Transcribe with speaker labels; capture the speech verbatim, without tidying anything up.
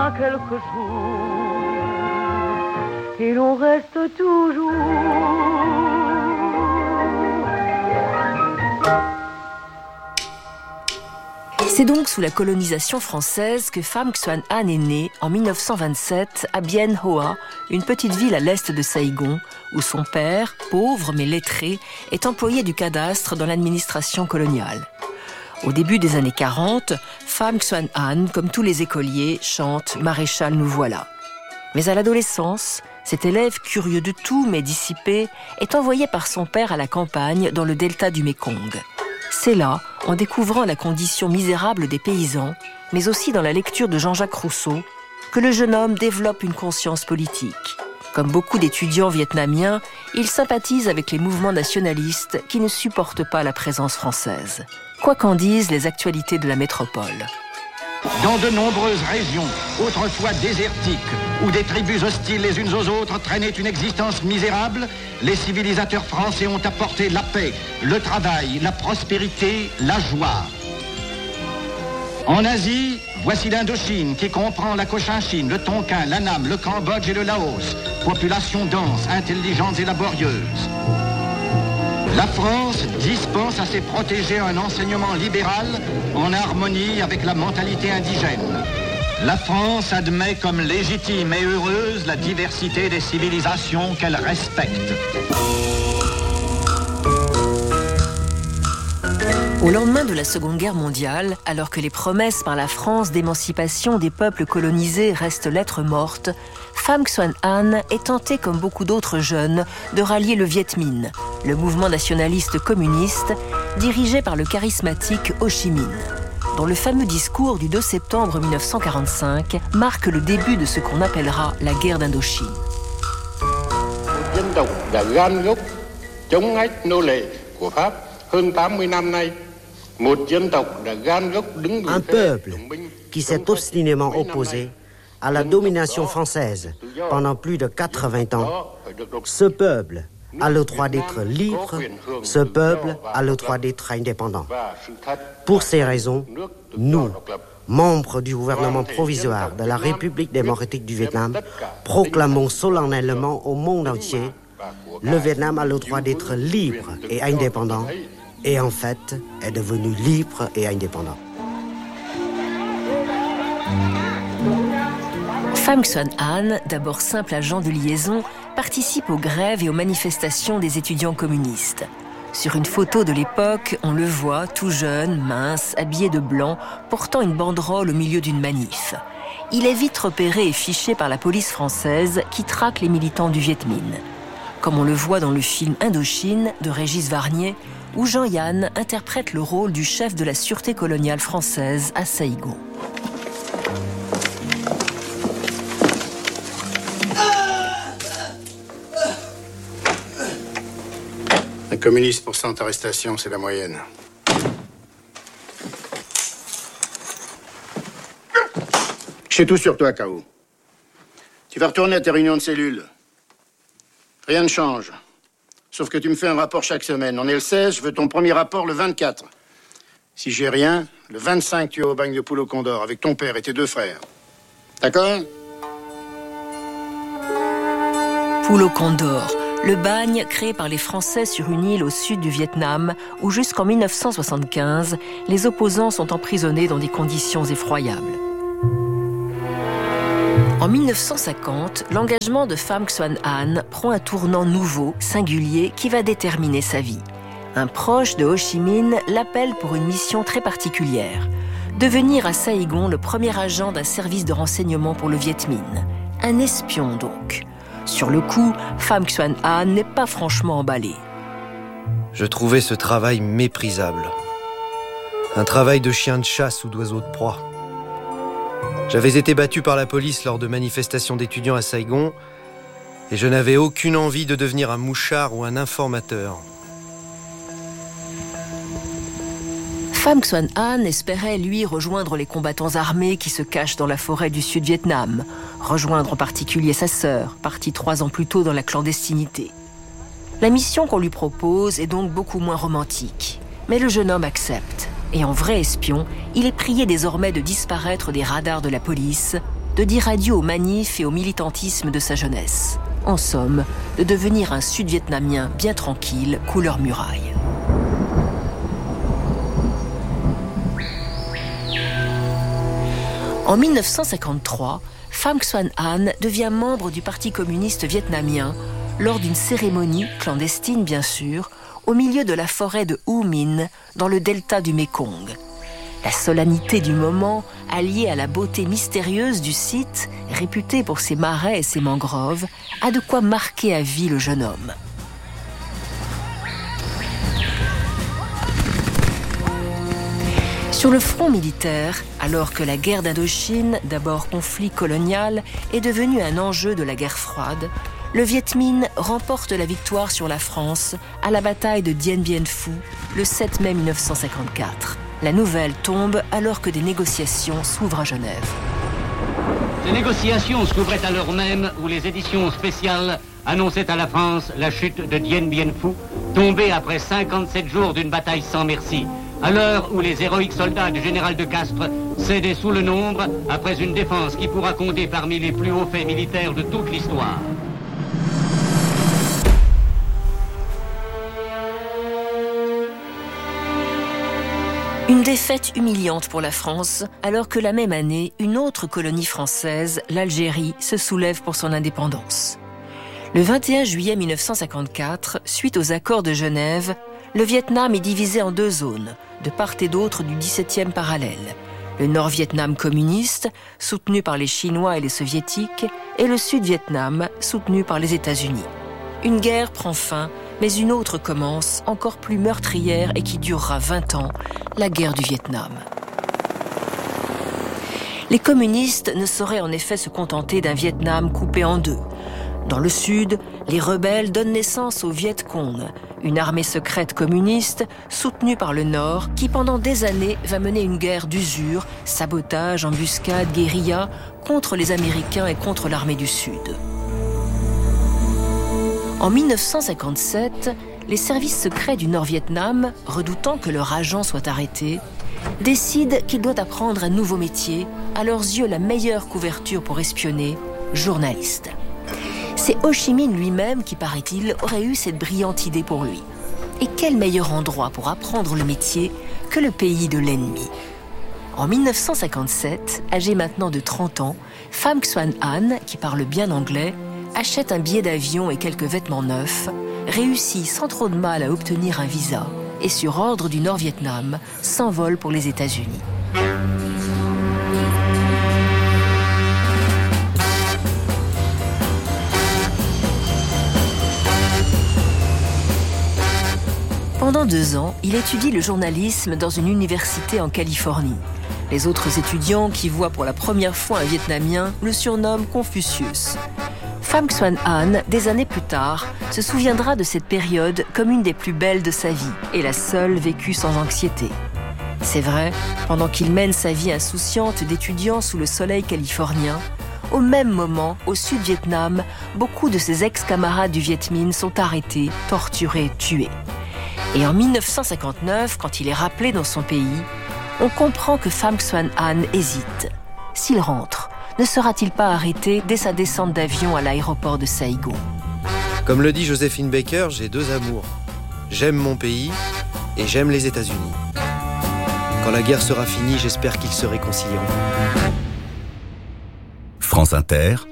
Speaker 1: a quelques jours et l'on reste toujours.
Speaker 2: C'est donc sous la colonisation française que Pham Xuan An est née en mille neuf cent vingt-sept à Bien Hoa, une petite ville à l'est de Saigon, où son père, pauvre mais lettré, est employé du cadastre dans l'administration coloniale. Au début des années quarante, Pham Xuan An, comme tous les écoliers, chante « Maréchal, nous voilà ». Mais à l'adolescence, cet élève curieux de tout mais dissipé est envoyé par son père à la campagne dans le delta du Mékong. C'est là, en découvrant la condition misérable des paysans, mais aussi dans la lecture de Jean-Jacques Rousseau, que le jeune homme développe une conscience politique. Comme beaucoup d'étudiants vietnamiens, il sympathise avec les mouvements nationalistes qui ne supportent pas la présence française. Quoi qu'en disent les actualités de la métropole.
Speaker 3: Dans de nombreuses régions, autrefois désertiques, où des tribus hostiles les unes aux autres traînaient une existence misérable, les civilisateurs français ont apporté la paix, le travail, la prospérité, la joie. En Asie, voici l'Indochine qui comprend la Cochinchine, le Tonkin, l'Annam, le Cambodge et le Laos. Population dense, intelligente et laborieuse. La France dispense à ses protégés un enseignement libéral en harmonie avec la mentalité indigène. La France admet comme légitime et heureuse la diversité des civilisations qu'elle respecte.
Speaker 2: Au lendemain de la Seconde Guerre mondiale, alors que les promesses par la France d'émancipation des peuples colonisés restent lettres mortes, Pham Xuan An est tentée, comme beaucoup d'autres jeunes, de rallier le Viet Minh, le mouvement nationaliste communiste dirigé par le charismatique Ho Chi Minh, dont le fameux discours du deux septembre mille neuf cent quarante-cinq marque le début de ce qu'on appellera la guerre d'Indochine.
Speaker 4: Un peuple qui s'est obstinément opposé à la domination française pendant plus de quatre-vingts ans, ce peuple a le droit d'être libre, ce peuple a le droit d'être indépendant. Pour ces raisons, nous, membres du gouvernement provisoire de la République démocratique du Vietnam, proclamons solennellement au monde entier: le Vietnam a le droit d'être libre et indépendant, et en fait est devenu libre et indépendant.
Speaker 2: Pham Xuan An, d'abord simple agent de liaison, participe aux grèves et aux manifestations des étudiants communistes. Sur une photo de l'époque, on le voit tout jeune, mince, habillé de blanc, portant une banderole au milieu d'une manif. Il est vite repéré et fiché par la police française qui traque les militants du Viet Minh. Comme on le voit dans le film Indochine de Régis Varnier, où Jean-Yann interprète le rôle du chef de la sûreté coloniale française à Saigon.
Speaker 5: Un communiste pour cent arrestations, c'est la moyenne. Je sais tout sur toi, K O. Tu vas retourner à tes réunions de cellule. Rien ne change. Sauf que tu me fais un rapport chaque semaine. On est le seize, je veux ton premier rapport le vingt-quatre. Si j'ai rien, le vingt-cinq, tu es au bagne de Pulo Condor avec ton père et tes deux frères. D'accord?
Speaker 2: Pulo Condor, le bagne créé par les Français sur une île au sud du Vietnam, où jusqu'en mille neuf cent soixante-quinze, les opposants sont emprisonnés dans des conditions effroyables. En mille neuf cent cinquante, l'engagement de Pham Xuan An prend un tournant nouveau, singulier, qui va déterminer sa vie. Un proche de Ho Chi Minh l'appelle pour une mission très particulière. Devenir à Saigon le premier agent d'un service de renseignement pour le Viet Minh. Un espion donc. Sur le coup, Pham Xuan An n'est pas franchement emballé.
Speaker 6: Je trouvais ce travail méprisable. Un travail de chien de chasse ou d'oiseau de proie. J'avais été battu par la police lors de manifestations d'étudiants à Saigon et je n'avais aucune envie de devenir un mouchard ou un informateur.
Speaker 2: Pham Xuan An espérait, lui, rejoindre les combattants armés qui se cachent dans la forêt du Sud-Vietnam, rejoindre en particulier sa sœur, partie trois ans plus tôt dans la clandestinité. La mission qu'on lui propose est donc beaucoup moins romantique, mais le jeune homme accepte. Et en vrai espion, il est prié désormais de disparaître des radars de la police de dire adieu aux manifs et au militantisme de sa jeunesse. En somme, de devenir un Sud-Vietnamien bien tranquille, couleur muraille. En mille neuf cent cinquante-trois, Pham Xuan Anh devient membre du Parti communiste vietnamien lors d'une cérémonie, clandestine bien sûr, au milieu de la forêt de U Minh, dans le delta du Mékong. La solennité du moment, alliée à la beauté mystérieuse du site, réputé pour ses marais et ses mangroves, a de quoi marquer à vie le jeune homme. Sur le front militaire, alors que la guerre d'Indochine, d'abord conflit colonial, est devenue un enjeu de la guerre froide, le Viet Minh remporte la victoire sur la France à la bataille de Dien Bien Phu le sept mai mille neuf cent cinquante-quatre. La nouvelle tombe alors que des négociations s'ouvrent à Genève.
Speaker 7: Ces négociations s'ouvraient à l'heure même où les éditions spéciales annonçaient à la France la chute de Dien Bien Phu, tombée après cinquante-sept jours d'une bataille sans merci. À l'heure où les héroïques soldats du général de Castres cédaient sous le nombre après une défense qui pourra compter parmi les plus hauts faits militaires de toute l'histoire.
Speaker 2: Une défaite humiliante pour la France, alors que la même année, une autre colonie française, l'Algérie, se soulève pour son indépendance. Le vingt et un juillet mille neuf cent cinquante-quatre, suite aux accords de Genève, le Vietnam est divisé en deux zones, de part et d'autre du dix-septième parallèle. Le Nord-Vietnam communiste, soutenu par les Chinois et les Soviétiques, et le Sud-Vietnam, soutenu par les États-Unis. Une guerre prend fin, mais une autre commence, encore plus meurtrière et qui durera vingt ans, la guerre du Vietnam. Les communistes ne sauraient en effet se contenter d'un Vietnam coupé en deux. Dans le sud, les rebelles donnent naissance au Viet Cong, une armée secrète communiste soutenue par le Nord qui pendant des années va mener une guerre d'usure, sabotage, embuscade, guérilla contre les Américains et contre l'armée du Sud. En mille neuf cent cinquante-sept, les services secrets du Nord-Vietnam, redoutant que leur agent soit arrêté, décident qu'il doit apprendre un nouveau métier, à leurs yeux la meilleure couverture pour espionner, journaliste. C'est Ho Chi Minh lui-même qui, paraît-il, aurait eu cette brillante idée pour lui. Et quel meilleur endroit pour apprendre le métier que le pays de l'ennemi. En mille neuf cent cinquante-sept, âgé maintenant de trente ans, Pham Xuan Anh, qui parle bien anglais, achète un billet d'avion et quelques vêtements neufs, réussit sans trop de mal à obtenir un visa et sur ordre du Nord-Vietnam, s'envole pour les États-Unis. Pendant deux ans, il étudie le journalisme dans une université en Californie. Les autres étudiants qui voient pour la première fois un Vietnamien le surnomment Confucius. Pham Xuan Anh, des années plus tard, se souviendra de cette période comme une des plus belles de sa vie et la seule vécue sans anxiété. C'est vrai, pendant qu'il mène sa vie insouciante d'étudiant sous le soleil californien, au même moment, au Sud-Vietnam, beaucoup de ses ex-camarades du Viet Minh sont arrêtés, torturés, tués. Et en mille neuf cent cinquante-neuf, quand il est rappelé dans son pays, on comprend que Pham Xuan Anh hésite. S'il rentre, ne sera-t-il pas arrêté dès sa descente d'avion à l'aéroport de Saigon ?
Speaker 6: Comme le dit Joséphine Baker, j'ai deux amours. J'aime mon pays et j'aime les États-Unis. Quand la guerre sera finie, j'espère qu'ils se réconcilieront.
Speaker 8: France Inter,